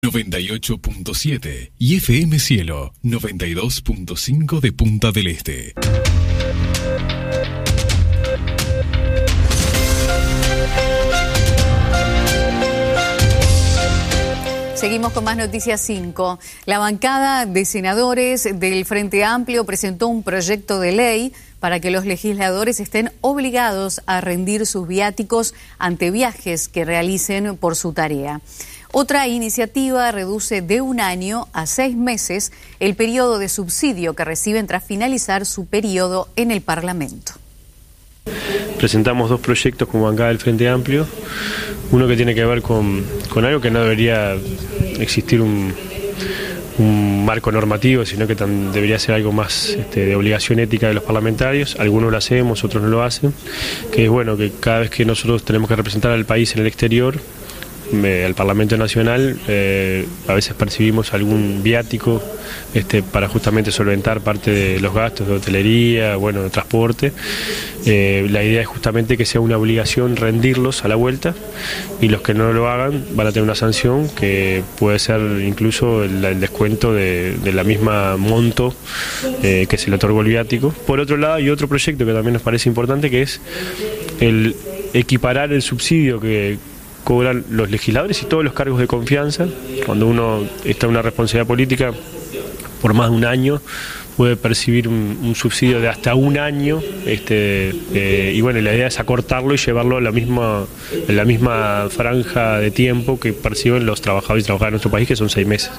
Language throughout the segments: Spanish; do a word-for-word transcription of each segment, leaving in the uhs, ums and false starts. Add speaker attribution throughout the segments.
Speaker 1: noventa y ocho punto siete y F M Cielo noventa y dos punto cinco de Punta del Este.
Speaker 2: Seguimos con más Noticias cinco. La bancada de senadores del Frente Amplio presentó un proyecto de ley para que los legisladores estén obligados a rendir sus viáticos ante viajes que realicen por su tarea. Otra iniciativa reduce de un año a seis meses el periodo de subsidio que reciben tras finalizar su periodo en el Parlamento.
Speaker 3: Presentamos dos proyectos como bancada del Frente Amplio, uno que tiene que ver con, con algo que no debería existir un, un marco normativo, sino que tan, debería ser algo más este, de obligación ética de los parlamentarios. Algunos lo hacemos, otros no lo hacen, que es bueno que cada vez que nosotros tenemos que representar al país en el exterior, Eh, al Parlamento Nacional, eh, a veces percibimos algún viático este, para justamente solventar parte de los gastos de hotelería, bueno, de transporte. Eh, la idea es justamente que sea una obligación rendirlos a la vuelta, y los que no lo hagan van a tener una sanción que puede ser incluso el, el descuento de, de la misma monto eh, que se le otorgó el viático. Por otro lado, hay otro proyecto que también nos parece importante, que es el equiparar el subsidio que cobran los legisladores y todos los cargos de confianza. Cuando uno está en una responsabilidad política por más de un año, puede percibir un, un subsidio de hasta un año, este, eh, y bueno, la idea es acortarlo y llevarlo a la misma, en la misma franja de tiempo que perciben los trabajadores y trabajadoras de nuestro país, que son seis meses.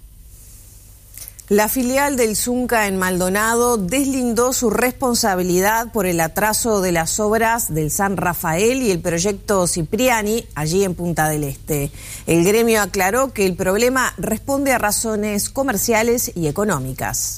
Speaker 4: La filial del Zunca en Maldonado deslindó su responsabilidad por el atraso de las obras del San Rafael y el proyecto Cipriani allí en Punta del Este. El gremio aclaró que el problema responde a razones comerciales y económicas.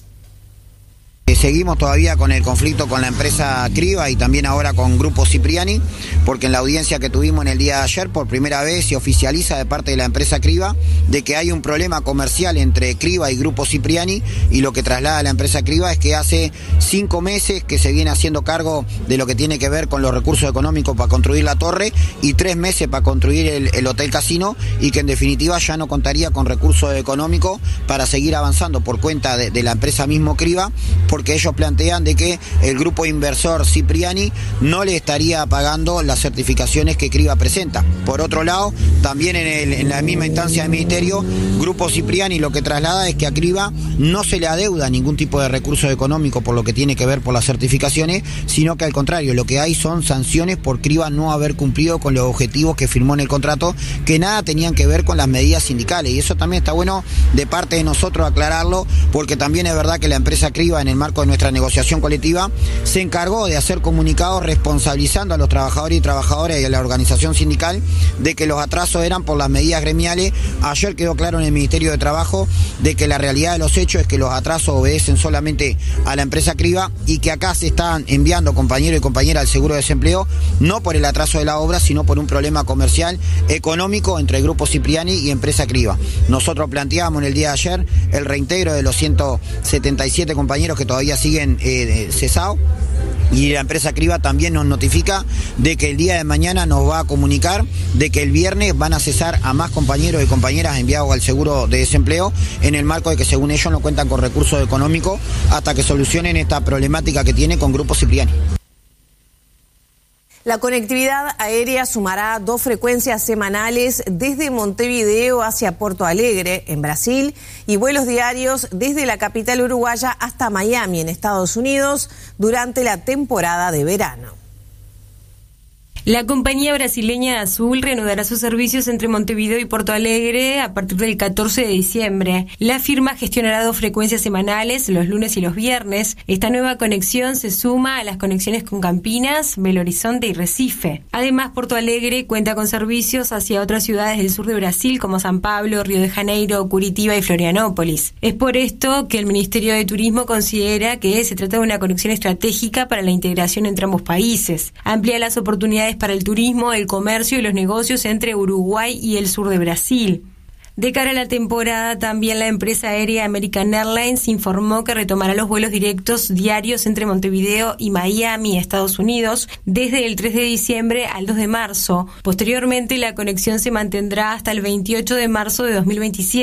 Speaker 5: Seguimos todavía con el conflicto con la empresa Criba y también ahora con Grupo Cipriani, porque en la audiencia que tuvimos en el día de ayer, por primera vez se oficializa de parte de la empresa Criba de que hay un problema comercial entre Criba y Grupo Cipriani, y lo que traslada la empresa Criba es que hace cinco meses que se viene haciendo cargo de lo que tiene que ver con los recursos económicos para construir la torre y tres meses para construir el, el Hotel Casino, y que en definitiva ya no contaría con recursos económicos para seguir avanzando por cuenta de, de la empresa mismo Criba, porque ellos plantean de que el grupo inversor Cipriani no le estaría pagando las certificaciones que Criba presenta. Por otro lado, también en, el, en la misma instancia del Ministerio, Grupo Cipriani lo que traslada es que a Criba no se le adeuda ningún tipo de recurso económico por lo que tiene que ver por las certificaciones, sino que al contrario, lo que hay son sanciones por Criba no haber cumplido con los objetivos que firmó en el contrato, que nada tenían que ver con las medidas sindicales, y eso también está bueno de parte de nosotros aclararlo, porque también es verdad que la empresa Criba, en el marco de nuestra negociación colectiva, se encargó de hacer comunicados responsabilizando a los trabajadores y trabajadoras y a la organización sindical de que los atrasos eran por las medidas gremiales. Ayer quedó claro en el Ministerio de Trabajo de que la realidad de los hechos es que los atrasos obedecen solamente a la empresa Criba, y que acá se están enviando compañeros y compañeras al seguro de desempleo no por el atraso de la obra, sino por un problema comercial económico entre el Grupo Cipriani y empresa Criba. Nosotros planteábamos en el día de ayer el reintegro de los ciento setenta y siete compañeros que todavía siguen eh, cesados, y la empresa Criba también nos notifica de que el día de mañana nos va a comunicar de que el viernes van a cesar a más compañeros y compañeras enviados al seguro de desempleo, en el marco de que según ellos no cuentan con recursos económicos hasta que solucionen esta problemática que tiene con Grupo Cipriani.
Speaker 4: La conectividad aérea sumará dos frecuencias semanales desde Montevideo hacia Porto Alegre, en Brasil, y vuelos diarios desde la capital uruguaya hasta Miami, en Estados Unidos, durante la temporada de verano.
Speaker 6: La compañía brasileña Azul reanudará sus servicios entre Montevideo y Porto Alegre a partir del catorce de diciembre. La firma gestionará dos frecuencias semanales, los lunes y los viernes. Esta nueva conexión se suma a las conexiones con Campinas, Belo Horizonte y Recife. Además, Porto Alegre cuenta con servicios hacia otras ciudades del sur de Brasil como San Pablo, Río de Janeiro, Curitiba y Florianópolis. Es por esto que el Ministerio de Turismo considera que se trata de una conexión estratégica para la integración entre ambos países. Amplía las oportunidades para el turismo, el comercio y los negocios entre Uruguay y el sur de Brasil. De cara a la temporada, también la empresa aérea American Airlines informó que retomará los vuelos directos diarios entre Montevideo y Miami, Estados Unidos, desde el tres de diciembre al dos de marzo. Posteriormente, la conexión se mantendrá hasta el veintiocho de marzo de dos mil veintisiete.